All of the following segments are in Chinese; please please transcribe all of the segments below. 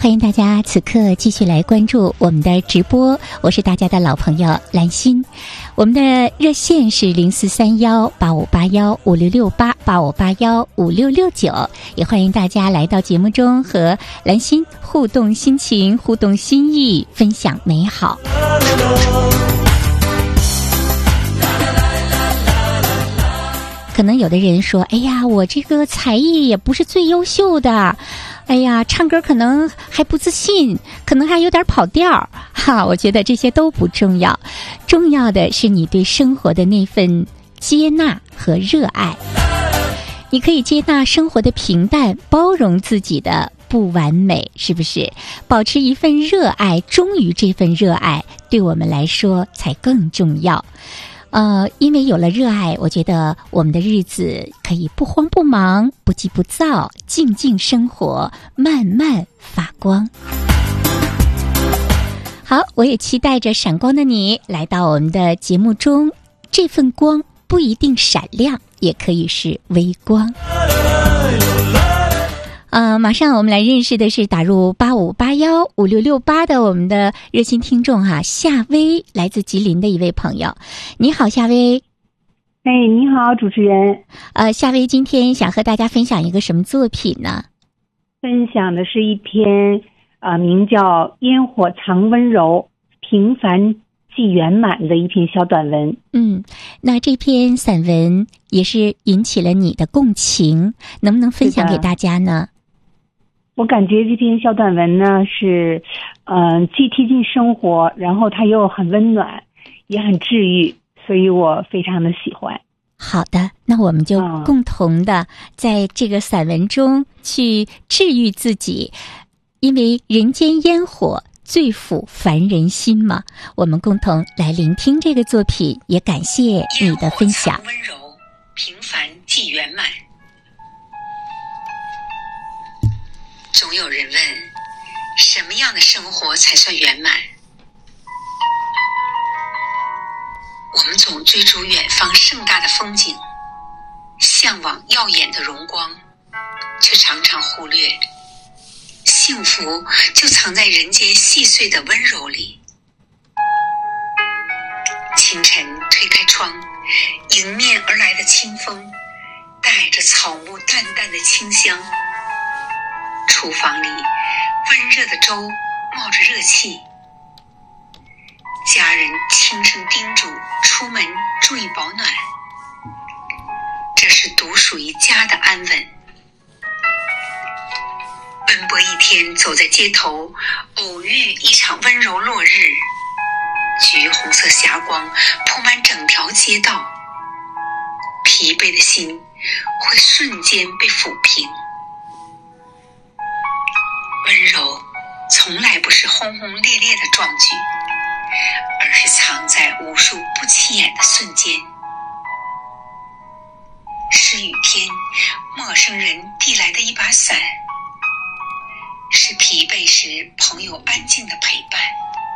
欢迎大家此刻继续来关注我们的直播，我是大家的老朋友兰心。我们的热线是04318581566885815669，也欢迎大家来到节目中和兰心互动心情、互动心意，分享美好。可能有的人说，哎呀，我这个才艺也不是最优秀的，哎呀，唱歌可能还不自信，可能还有点跑调哈。我觉得这些都不重要，重要的是你对生活的那份接纳和热爱。你可以接纳生活的平淡，包容自己的不完美，是不是？保持一份热爱，忠于这份热爱，对我们来说才更重要。因为有了热爱，我觉得我们的日子可以不慌不忙，不急不躁，静静生活，慢慢发光。好，我也期待着闪光的你来到我们的节目中，这份光不一定闪亮，也可以是微光。马上我们来认识的是打入85815668的我们的热心听众哈，夏薇，来自吉林的一位朋友。你好，夏薇。 你好，主持人。 夏薇今天想和大家分享一个什么作品呢？ 分享的是一篇名叫《烟火藏温柔，平凡即圆满》的一篇小短文。 那这篇散文也是引起了你的共情，能不能分享给大家呢？ 我感觉这篇小短文呢是既贴近生活，然后它又很温暖，也很治愈，所以我非常的喜欢。 好的，那我们就共同的在这个散文中去治愈自己，因为人间烟火最抚凡人心嘛。我们共同来聆听这个作品，也感谢你的分享。 温柔，平凡即圆满。总有人问，什么样的生活才算圆满？我们总追逐远方盛大的风景，向往耀眼的荣光，却常常忽略幸福就藏在人间细碎的温柔里。清晨推开窗，迎面而来的清风带着草木淡淡的清香，厨房里温热的粥冒着热气，家人轻声叮嘱出门注意保暖，这是独属于家的安稳。奔波一天，走在街头，偶遇一场温柔落日，橘红色霞光铺满整条街道，疲惫的心会瞬间被抚平。温柔从来不是轰轰烈烈的壮举，而是藏在无数不起眼的瞬间。是雨天，陌生人递来的一把伞，是疲惫时朋友安静的陪伴，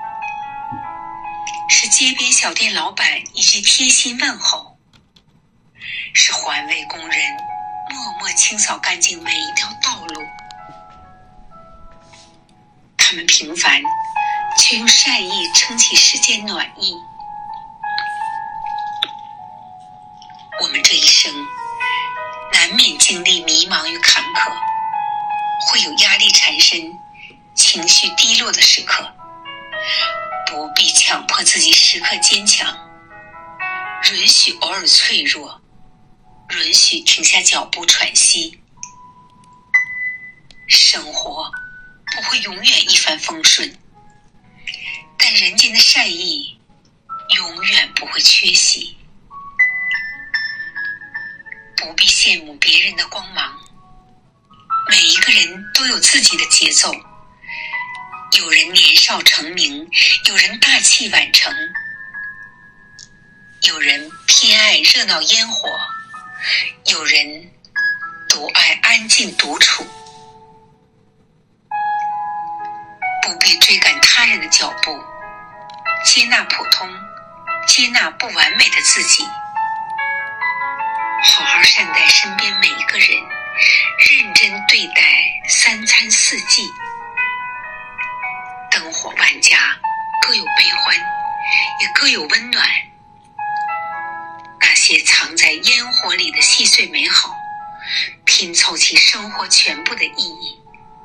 是街边小店老板一句贴心问候，是环卫工人默默清扫干净每一条道路。他们平凡，却用善意撑起世间暖意。我们这一生难免经历迷茫与坎坷，会有压力缠身、情绪低落的时刻，不必强迫自己时刻坚强，允许偶尔脆弱，允许停下脚步喘息。生活不会永远一帆风顺，但人间的善意永远不会缺席。不必羡慕别人的光芒，每一个人都有自己的节奏，有人年少成名，有人大器晚成，有人偏爱热闹烟火，有人独爱安静独处。不必追赶他人的脚步，接纳普通，接纳不完美的自己，好好善待身边每一个人，认真对待三餐四季。 活万家，各有悲欢，也各有温暖。那些藏在烟火里的细碎美好，拼凑起生活全部的意义。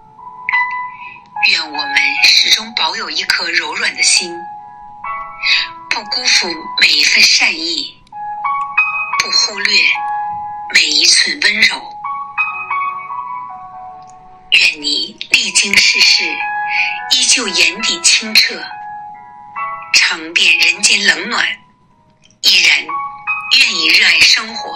愿我们始终保有一颗柔软的心，不辜负每一份善意，不忽略每一寸温柔。愿你历经世事，依旧眼底清澈，尝遍人间冷暖，依然愿意热爱生活。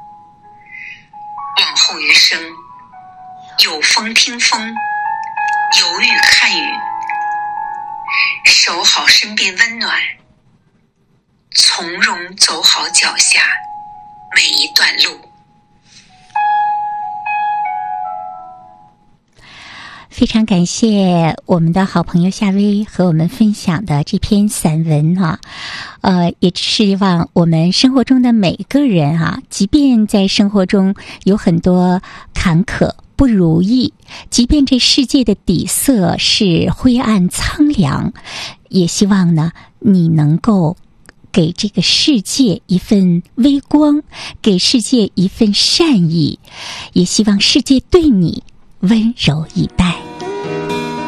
往后余生，有风听风，有雨看雨，守好身边温暖，从容走好脚下每一段路。 非常感谢我们的好朋友夏薇和我们分享的这篇散文啊，也希望我们生活中的每个人啊，即便在生活中有很多坎坷不如意，即便这世界的底色是灰暗苍凉，也希望呢你能够给这个世界一份微光，给世界一份善意，也希望世界对你温柔以待。